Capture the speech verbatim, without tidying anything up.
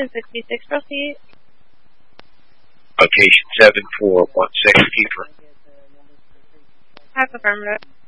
Location sixty-six, proceed. Location seven four one six, keeper. Have affirmative.